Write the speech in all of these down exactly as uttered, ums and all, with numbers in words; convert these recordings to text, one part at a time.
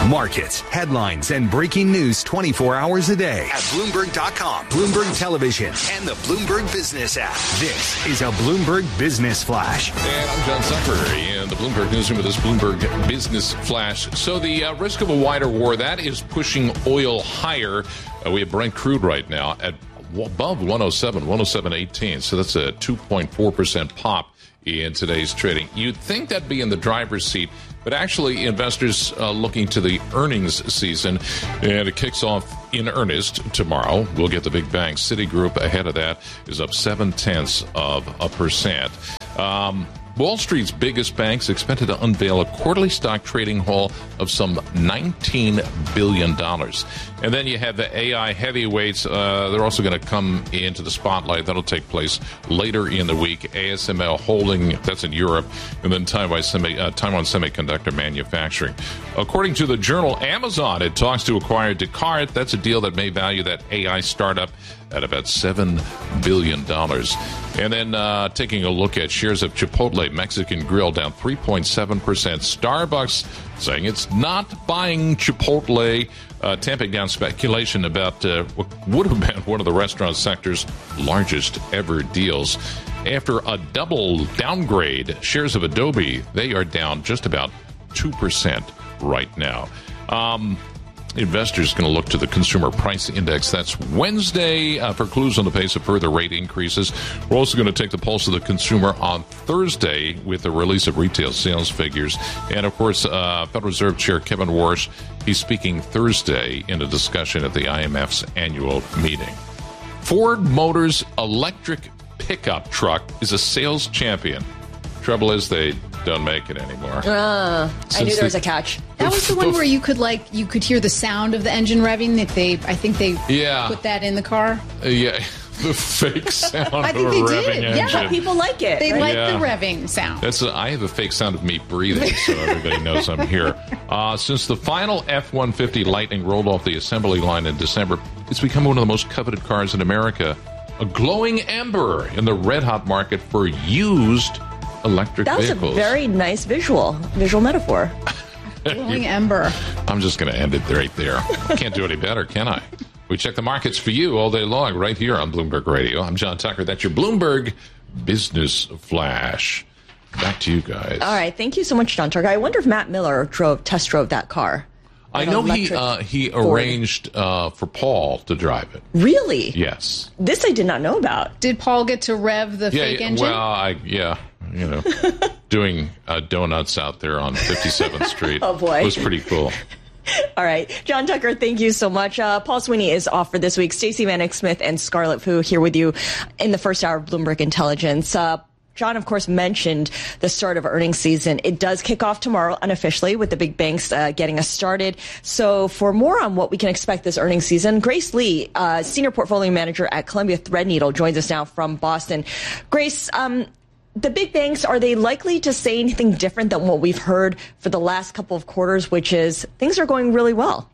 Markets, headlines, and breaking news twenty-four hours a day at Bloomberg dot com, Bloomberg Television, and the Bloomberg Business app. This is a Bloomberg Business Flash. And I'm John Zucker in the Bloomberg Newsroom with this Bloomberg Business Flash. So the uh, risk of a wider war, that is pushing oil higher. Uh, we have Brent crude right now at above one oh seven, one oh seven eighteen. So that's a two point four percent pop in today's trading. You'd think that'd be in the driver's seat, but actually investors uh, looking to the earnings season, and it kicks off in earnest tomorrow. We'll get the big banks. Citigroup ahead of that is up seven-tenths of a percent. Um, Wall Street's biggest banks expected to unveil a quarterly stock trading haul of some nineteen billion dollars. And then you have the A I heavyweights. Uh, they're also going to come into the spotlight. That'll take place later in the week. A S M L Holding, that's in Europe, and then Taiwan, Semi, uh, Taiwan Semiconductor Manufacturing. According to the journal Amazon, it talks to acquire Descartes. That's a deal that may value that A I startup at about seven billion dollars. And then uh, taking a look at shares of Chipotle Mexican Grill down three point seven percent. Starbucks saying it's not buying Chipotle, uh, tamping down speculation about uh, what would have been one of the restaurant sector's largest ever deals. After a double downgrade, shares of Adobe, they are down just about two percent right now. Um, Investors going to look to the Consumer Price Index. That's Wednesday uh, for clues on the pace of further rate increases. We're also going to take the pulse of the consumer on Thursday with the release of retail sales figures. And, of course, uh, Federal Reserve Chair Kevin Warsh, he's speaking Thursday in a discussion at the I M F's annual meeting. Ford Motors electric pickup truck is a sales champion. Trouble is they don't make it anymore. Uh, I knew there was a catch. That was the one where you could like you could hear the sound of the engine revving. That they, I think they yeah. put that in the car. Uh, yeah, the fake sound I think of a they revving did. engine. Yeah, people like it. They right? like yeah. the revving sound. That's a, I have a fake sound of me breathing, so everybody knows I'm here. Uh, since the final F one fifty Lightning rolled off the assembly line in December, it's become one of the most coveted cars in America. A glowing ember in the red-hot market for used electric that was vehicles. A very nice visual, visual metaphor. Glowing ember. I'm just going to end it right there. Can't do any better, can I? We check the markets for you all day long right here on Bloomberg Radio. I'm John Tucker. That's your Bloomberg Business Flash. Back to you guys. All right. Thank you so much, John Tucker. I wonder if Matt Miller drove test drove that car. I know he uh, he arranged uh, for Paul to drive it. Really? Yes. This I did not know about. Did Paul get to rev the yeah, fake engine? Well, I, yeah, you know, doing uh, donuts out there on fifty-seventh Street. Oh, boy. It was pretty cool. All right. John Tucker, thank you so much. Uh, Paul Sweeney is off for this week. Stacey Vanek Smith and Scarlett Fu here with you in the first hour of Bloomberg Intelligence. Uh, John, of course, mentioned the start of earnings season. It does kick off tomorrow unofficially with the big banks uh, getting us started. So for more on what we can expect this earnings season, Grace Lee, uh, Senior Portfolio Manager at Columbia Threadneedle, joins us now from Boston. Grace, um, the big banks, are they likely to say anything different than what we've heard for the last couple of quarters, which is things are going really well?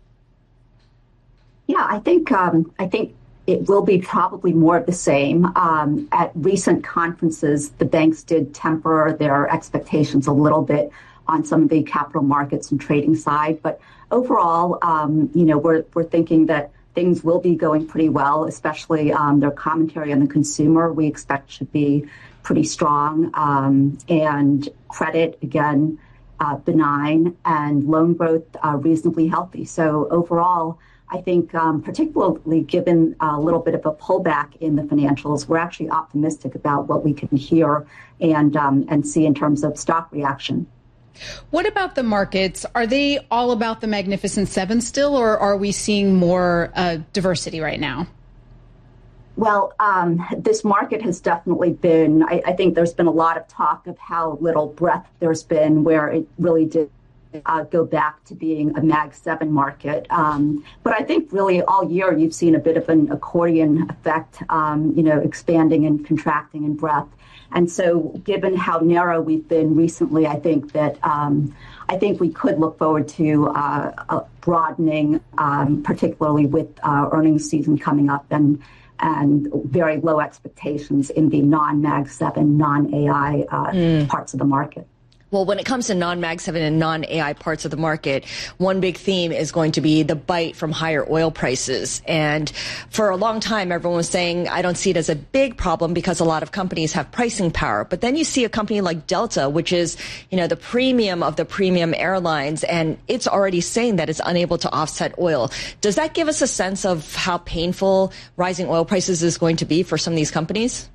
Yeah, I think um, I think it will be probably more of the same. Um, at recent conferences, the banks did temper their expectations a little bit on some of the capital markets and trading side. But overall, um, you know, we're we're thinking that things will be going pretty well, especially um, their commentary on the consumer we expect should be pretty strong. Um, and credit, again, uh, benign, and loan growth uh, reasonably healthy. So overall, I think um, particularly given a little bit of a pullback in the financials, we're actually optimistic about what we can hear and um, and see in terms of stock reaction. What about the markets? Are they all about the Magnificent Seven still, or are we seeing more uh, diversity right now? Well, um, this market has definitely been, I, I think there's been a lot of talk of how little breadth there's been, where it really did Uh, go back to being a Mag seven market. Um, but I think really all year you've seen a bit of an accordion effect, um, you know, expanding and contracting in breadth. And so given how narrow we've been recently, I think that um, I think we could look forward to uh, a broadening, um, particularly with uh, earnings season coming up and and very low expectations in the non-Mag seven, non-A I uh, mm. parts of the market. Well, when it comes to non-Mag seven and non-A I parts of the market, one big theme is going to be the bite from higher oil prices. And for a long time, everyone was saying, I don't see it as a big problem because a lot of companies have pricing power. But then you see a company like Delta, which is, you know, the premium of the premium airlines, and it's already saying that it's unable to offset oil. Does that give us a sense of how painful rising oil prices is going to be for some of these companies?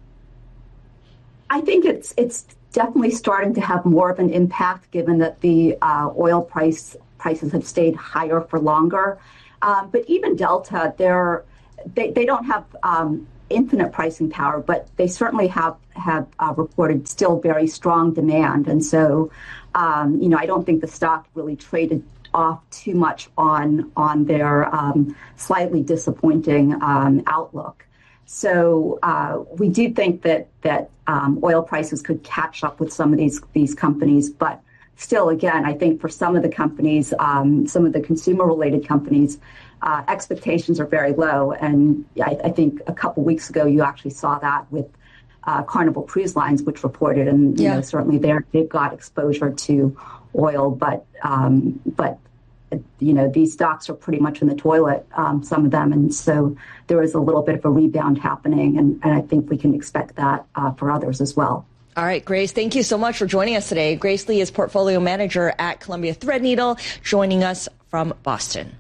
I think it's it's definitely starting to have more of an impact, given that the uh, oil price prices have stayed higher for longer. Um, but even Delta, they're, they they don't have um, infinite pricing power, but they certainly have have uh, reported still very strong demand. And so, um, you know, I don't think the stock really traded off too much on on their um, slightly disappointing um, outlook. So uh, we do think that that um, oil prices could catch up with some of these these companies, but still, again, I think for some of the companies, um, some of the consumer-related companies, uh, expectations are very low. And I, I think a couple weeks ago, you actually saw that with uh, Carnival Cruise Lines, which reported, and you yeah. know, certainly they're, they've got exposure to oil, but um, but. You know, these stocks are pretty much in the toilet, um, some of them. And so there is a little bit of a rebound happening. And, and I think we can expect that uh, for others as well. All right, Grace, thank you so much for joining us today. Grace Lee is portfolio manager at Columbia Threadneedle, joining us from Boston.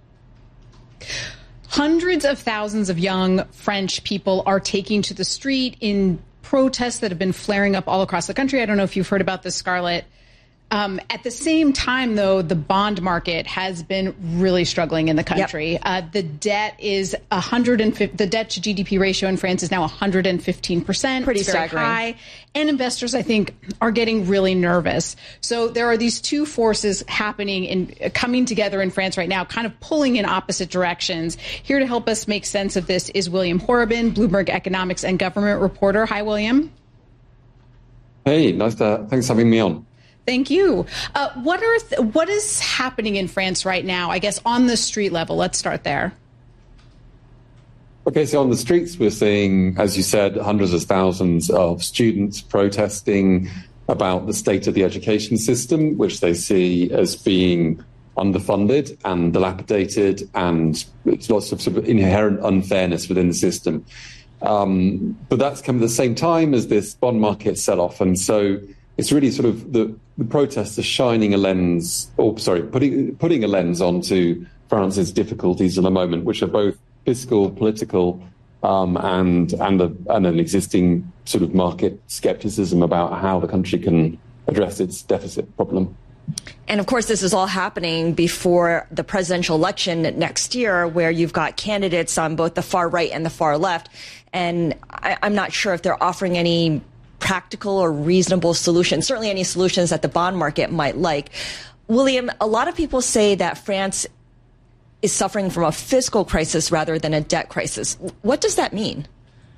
Hundreds of thousands of young French people are taking to the street in protests that have been flaring up all across the country. I don't know if you've heard about this, Scarlett. Um, at the same time, though, the bond market has been really struggling in the country. Yep. Uh, the debt is one hundred fifty. The debt to G D P ratio in France is now one hundred fifteen percent. Pretty it's very staggering. high. And investors, I think, are getting really nervous. So there are these two forces happening in uh, coming together in France right now, kind of pulling in opposite directions. Here to help us make sense of this is William Horobin, Bloomberg economics and government reporter. Hi, William. Hey, nice to thanks for having me on. Thank you. Uh, what are th- what is happening in France right now? I guess on the street level. Let's start there. Okay, so on the streets, we're seeing, as you said, hundreds of thousands of students protesting about the state of the education system, which they see as being underfunded and dilapidated, and it's lots of, sort of inherent unfairness within the system. Um, but that's come at the same time as this bond market sell-off, and so it's really sort of the, the protests are shining a lens, or sorry, putting putting a lens onto France's difficulties at the moment, which are both fiscal, political, um, and and, a, and an existing sort of market skepticism about how the country can address its deficit problem. And of course, this is all happening before the presidential election next year, where you've got candidates on both the far right and the far left. And I, I'm not sure if they're offering any practical or reasonable solutions, certainly any solutions that the bond market might like. William, a lot of people say that France is suffering from a fiscal crisis rather than a debt crisis. What does that mean?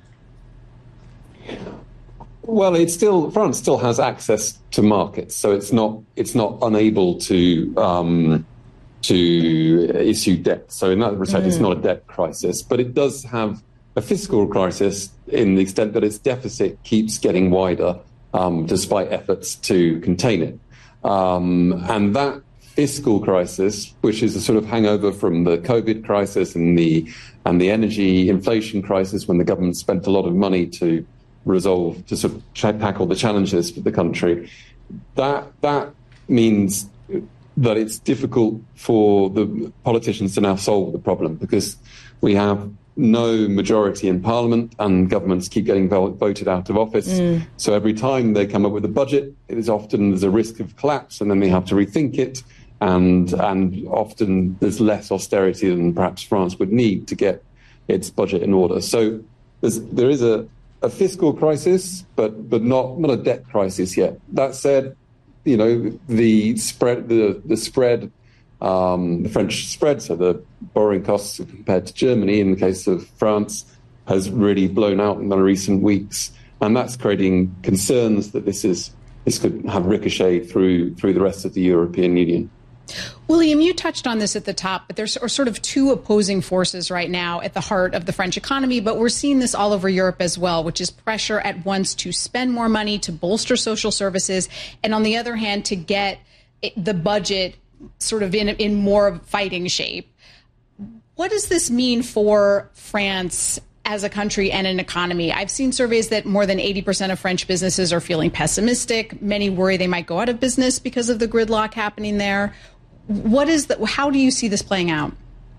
Well, it's still France still has access to markets, so it's not it's not unable to um, to issue debt. So in that respect, mm. it's not a debt crisis, but it does have a fiscal crisis in the extent that its deficit keeps getting wider, um, despite efforts to contain it. Um, and that fiscal crisis, which is a sort of hangover from the COVID crisis and the and the energy inflation crisis, when the government spent a lot of money to resolve to sort of tackle the challenges for the country, that that means that it's difficult for the politicians to now solve the problem, because we have no majority in parliament and governments keep getting voted out of office. Mm. So every time they come up with a budget, it is often there's a risk of collapse, and then they have to rethink it. And and often there's less austerity than perhaps France would need to get its budget in order. So there's, there is a, a fiscal crisis, but but not not a debt crisis yet. That said, you know, the spread the the spread. Um, the French spread, so the borrowing costs compared to Germany in the case of France, has really blown out in the recent weeks, and that's creating concerns that this is this could have ricochet through through the rest of the European Union. William, you touched on this at the top, but there's sort of two opposing forces right now at the heart of the French economy, but we're seeing this all over Europe as well, which is pressure at once to spend more money, to bolster social services, and on the other hand, to get the budget sort of in, in more fighting shape. What does this mean for France as a country and an economy? I've seen surveys that more than eighty percent of French businesses are feeling pessimistic. Many worry they might go out of business because of the gridlock happening there. What is the, how do you see this playing out?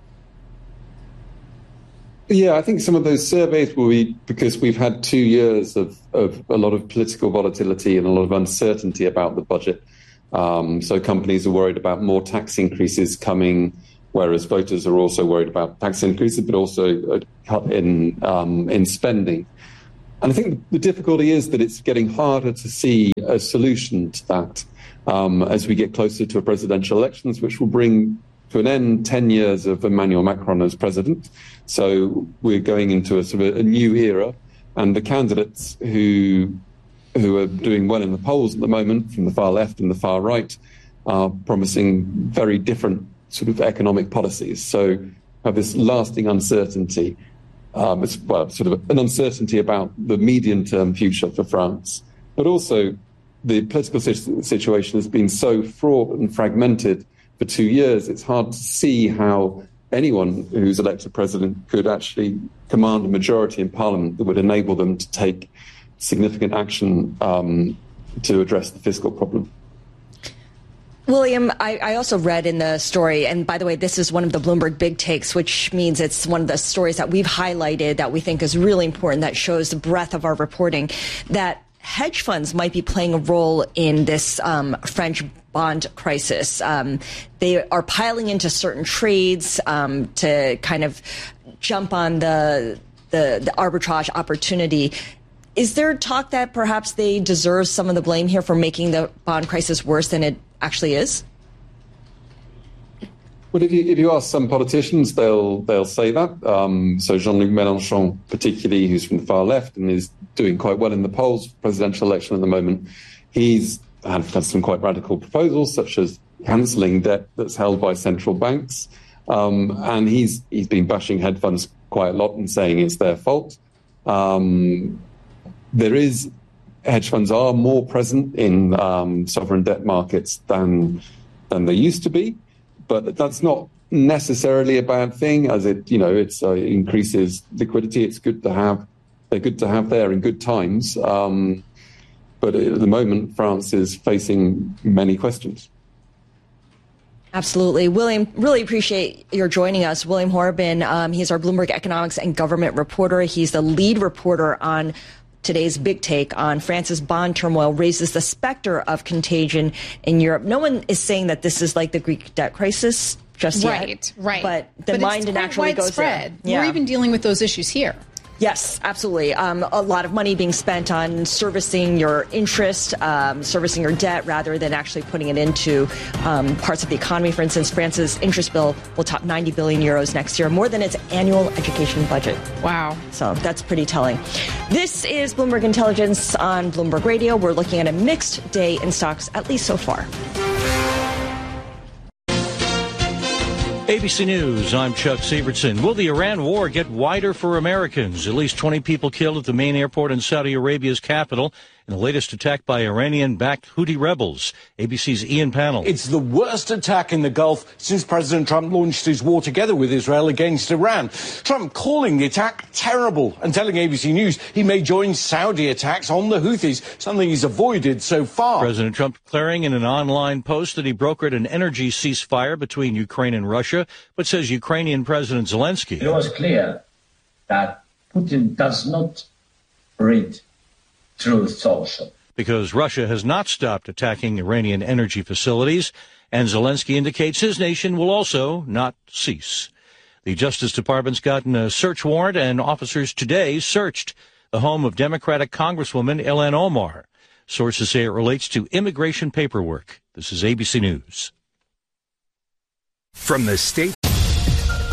Yeah, I think some of those surveys will be because we've had two years of, of a lot of political volatility and a lot of uncertainty about the budget. Um, so companies are worried about more tax increases coming, whereas voters are also worried about tax increases, but also a cut in um, in spending. And I think the difficulty is that it's getting harder to see a solution to that um, as we get closer to a presidential elections, which will bring to an end ten years of Emmanuel Macron as president. So we're going into a sort of a new era, and the candidates who who are doing well in the polls at the moment, from the far left and the far right, are promising very different sort of economic policies. So have this lasting uncertainty, um, it's, well, sort of an uncertainty about the medium-term future for France, but also the political situation has been so fraught and fragmented for two years, it's hard to see how anyone who's elected president could actually command a majority in parliament that would enable them to take significant action um, to address the fiscal problem. William, I, I also read in the story, and by the way, this is one of the Bloomberg Big Takes, which means it's one of the stories that we've highlighted that we think is really important, that shows the breadth of our reporting, that hedge funds might be playing a role in this um, French bond crisis. Um, they are piling into certain trades um, to kind of jump on the, the the arbitrage opportunity. Is there talk that perhaps they deserve some of the blame here for making the bond crisis worse than it actually is? Well, if you if you ask some politicians, they'll they'll say that. Um, so Jean-Luc Mélenchon, particularly, who's from the far left and is doing quite well in the polls for the presidential election at the moment, he's had, had some quite radical proposals, such as cancelling debt that's held by central banks, um, and he's he's been bashing hedge funds quite a lot and saying it's their fault. Um, there is hedge funds are more present in um, sovereign debt markets than than they used to be. But that's not necessarily a bad thing, as it, you know, it's uh, increases liquidity. It's good to have. They're good to have there in good times. Um, but at the moment, France is facing many questions. Absolutely. William, really appreciate your joining us. William Horobin, um, he's our Bloomberg economics and government reporter. He's the lead reporter on today's Big Take on France's bond turmoil raises the specter of contagion in Europe. No one is saying that this is like the Greek debt crisis just yet. Right, right. But the but mind naturally goes there. Yeah. We're even dealing with those issues here. Yes, absolutely. Um, a lot of money being spent on servicing your interest, um, servicing your debt, rather than actually putting it into um, parts of the economy. For instance, France's interest bill will top ninety billion euros next year, more than its annual education budget. Wow. So that's pretty telling. This is Bloomberg Intelligence on Bloomberg Radio. We're looking at a mixed day in stocks, at least so far. A B C News, I'm Chuck Sievertson. Will the Iran war get wider for Americans? At least twenty people killed at the main airport in Saudi Arabia's capital in the latest attack by Iranian-backed Houthi rebels. A B C's Ian Pannell. It's the worst attack in the Gulf since President Trump launched his war together with Israel against Iran. Trump calling the attack terrible and telling A B C News he may join Saudi attacks on the Houthis, something he's avoided so far. President Trump declaring in an online post that he brokered an energy ceasefire between Ukraine and Russia, but says Ukrainian President Zelensky. It was clear that Putin does not read Truth Social. Because Russia has not stopped attacking Iranian energy facilities, and Zelensky indicates his nation will also not cease. The Justice Department's gotten a search warrant, and officers today searched the home of Democratic Congresswoman Ilhan Omar. Sources say it relates to immigration paperwork. This is A B C News. From the State